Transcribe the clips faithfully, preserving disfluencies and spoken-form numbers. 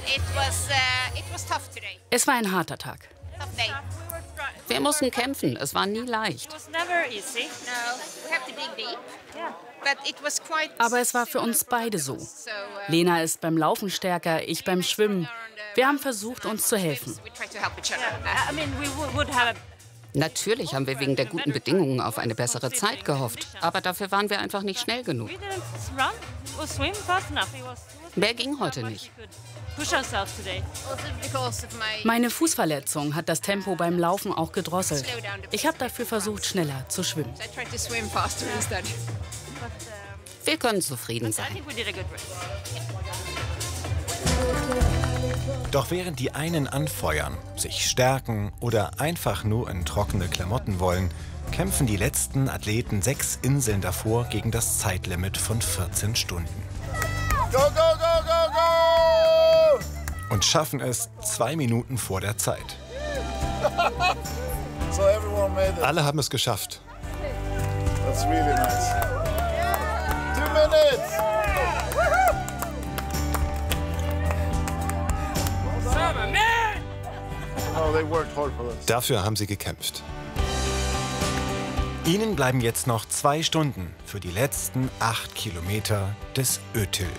Es war ein harter Tag. Wir mussten kämpfen, es war nie leicht. Aber es war für uns beide so. Lena ist beim Laufen stärker, ich beim Schwimmen. Wir haben versucht, uns zu helfen. Natürlich haben wir wegen der guten Bedingungen auf eine bessere Zeit gehofft. Aber dafür waren wir einfach nicht schnell genug. Mehr ging heute nicht. Meine Fußverletzung hat das Tempo beim Laufen auch gedrosselt. Ich habe dafür versucht, schneller zu schwimmen. Wir können zufrieden sein. Doch während die einen anfeuern, sich stärken oder einfach nur in trockene Klamotten wollen, kämpfen die letzten Athleten sechs Inseln davor gegen das Zeitlimit von vierzehn Stunden. Go, go, go, go, go! Und schaffen es zwei Minuten vor der Zeit. Alle haben es geschafft. That's really nice. Two minutes! Oh, they worked hard for this. Dafür haben sie gekämpft. Ihnen bleiben jetzt noch zwei Stunden für die letzten acht Kilometer des Ötilö.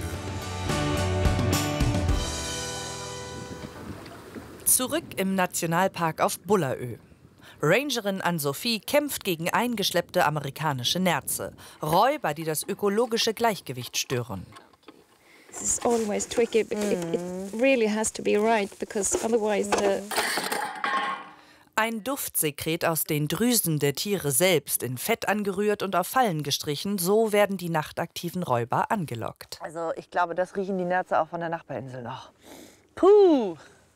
Zurück im Nationalpark auf Bullaöö. Rangerin Ann-Sophie kämpft gegen eingeschleppte amerikanische Nerze. Räuber, die das ökologische Gleichgewicht stören. It's always tricky. It, it really has to be right, because otherwise the Ein Duftsekret aus den Drüsen der Tiere selbst, in Fett angerührt und auf Fallen gestrichen, so werden die nachtaktiven Räuber angelockt. Also ich glaube, das riechen die Nerze auch von der Nachbarinsel noch. Puh!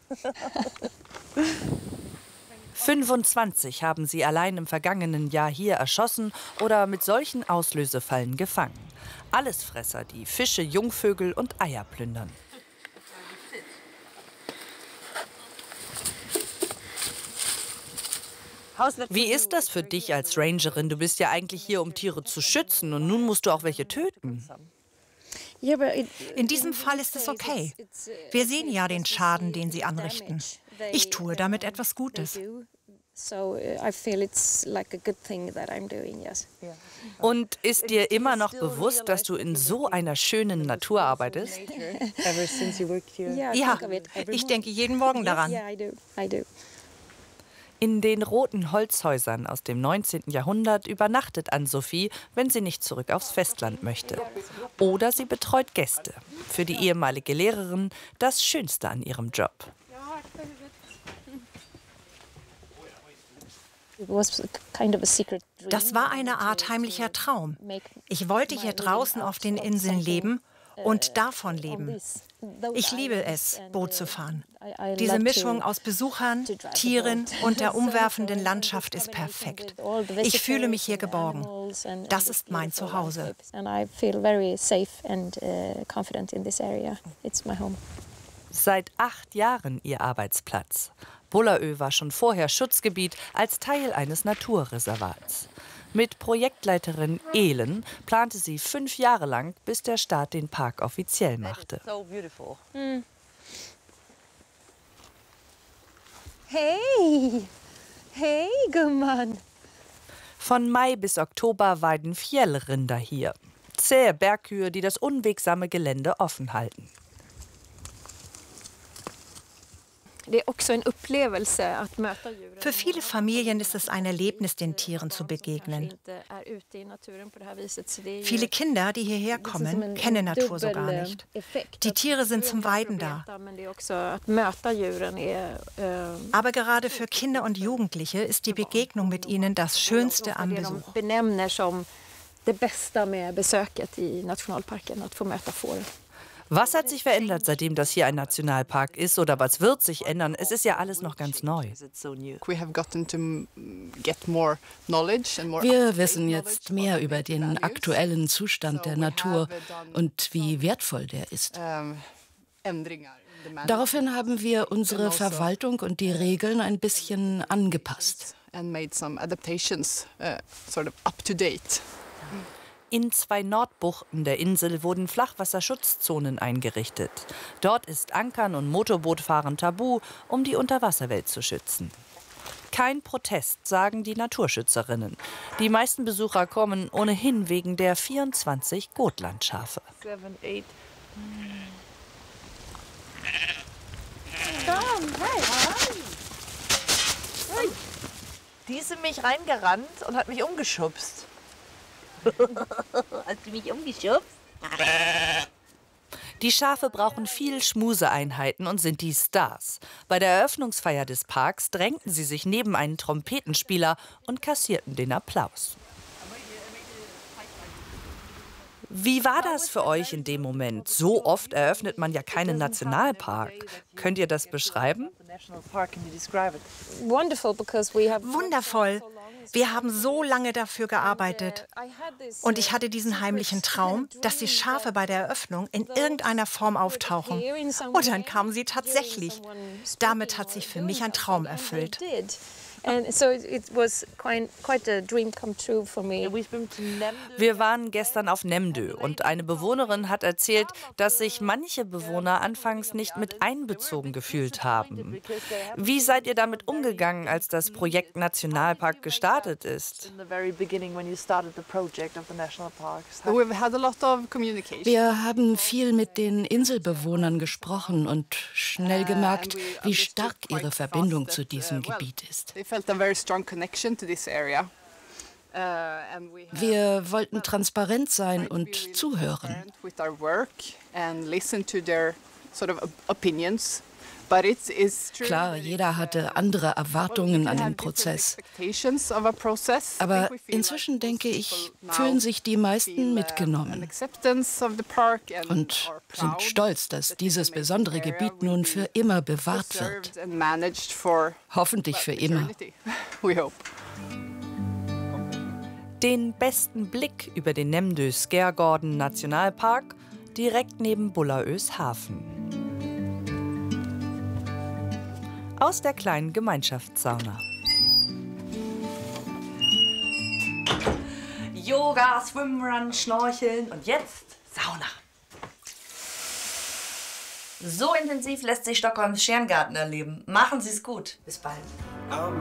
fünfundzwanzig haben sie allein im vergangenen Jahr hier erschossen oder mit solchen Auslösefallen gefangen. Allesfresser, die Fische, Jungvögel und Eier plündern. Wie ist das für dich als Rangerin? Du bist ja eigentlich hier, um Tiere zu schützen, und nun musst du auch welche töten. In diesem Fall ist es okay. Wir sehen ja den Schaden, den sie anrichten. Ich tue damit etwas Gutes. Und ist dir immer noch bewusst, dass du in so einer schönen Natur arbeitest? Ja, ich denke jeden Morgen daran. In den roten Holzhäusern aus dem neunzehnten Jahrhundert übernachtet Ann-Sophie, wenn sie nicht zurück aufs Festland möchte. Oder sie betreut Gäste. Für die ehemalige Lehrerin das Schönste an ihrem Job. Das war eine Art heimlicher Traum. Ich wollte hier draußen auf den Inseln leben und davon leben. Ich liebe es, Boot zu fahren. Diese Mischung aus Besuchern, Tieren und der umwerfenden Landschaft ist perfekt. Ich fühle mich hier geborgen. Das ist mein Zuhause. Seit acht Jahren ihr Arbeitsplatz. Bullaöö war schon vorher Schutzgebiet als Teil eines Naturreservats. Mit Projektleiterin Elen plante sie fünf Jahre lang, bis der Staat den Park offiziell machte. Mm. Hey, hey, Gumman. Von Mai bis Oktober weiden Fjällrinder hier. Zähe Bergkühe, die das unwegsame Gelände offen halten. Für viele Familien ist es ein Erlebnis, den Tieren zu begegnen. Viele Kinder, die hierher kommen, kennen Natur so gar nicht. Die Tiere sind zum Weiden da. Aber gerade für Kinder und Jugendliche ist die Begegnung mit ihnen das Schönste am Besuch. Was hat sich verändert, seitdem das hier ein Nationalpark ist? Oder was wird sich ändern? Es ist ja alles noch ganz neu. Wir wissen jetzt mehr über den aktuellen Zustand der Natur und wie wertvoll der ist. Daraufhin haben wir unsere Verwaltung und die Regeln ein bisschen angepasst. In zwei Nordbuchten der Insel wurden Flachwasserschutzzonen eingerichtet. Dort ist Ankern und Motorbootfahren tabu, um die Unterwasserwelt zu schützen. Kein Protest, sagen die Naturschützerinnen. Die meisten Besucher kommen ohnehin wegen der vierundzwanzig Gotlandschafe. Seven, eight. Die ist in mich reingerannt und hat mich umgeschubst. Hast du mich umgeschubst? Die Schafe brauchen viel Schmuseeinheiten und sind die Stars. Bei der Eröffnungsfeier des Parks drängten sie sich neben einen Trompetenspieler und kassierten den Applaus. Wie war das für euch in dem Moment? So oft eröffnet man ja keinen Nationalpark. Könnt ihr das beschreiben? Wundervoll. Wir haben so lange dafür gearbeitet. Und ich hatte diesen heimlichen Traum, dass die Schafe bei der Eröffnung in irgendeiner Form auftauchen. Und dann kamen sie tatsächlich. Damit hat sich für mich ein Traum erfüllt. Wir waren gestern auf Nemdö und eine Bewohnerin hat erzählt, dass sich manche Bewohner anfangs nicht mit einbezogen gefühlt haben. Wie seid ihr damit umgegangen, als das Projekt Nationalpark gestartet ist? Wir haben viel mit den Inselbewohnern gesprochen und schnell gemerkt, wie stark ihre Verbindung zu diesem Gebiet ist. Wir wollten transparent sein und zuhören. Klar, jeder hatte andere Erwartungen an den Prozess. Aber inzwischen, denke ich, fühlen sich die meisten mitgenommen und sind stolz, dass dieses besondere Gebiet nun für immer bewahrt wird. Hoffentlich für immer. Den besten Blick über den Nemdö Skærgården Nationalpark direkt neben Bullaös Hafen. Aus der kleinen Gemeinschaftssauna. Yoga, Swimrun, Schnorcheln und jetzt Sauna. So intensiv lässt sich Stockholms Sterngarten erleben. Machen Sie es gut. Bis bald.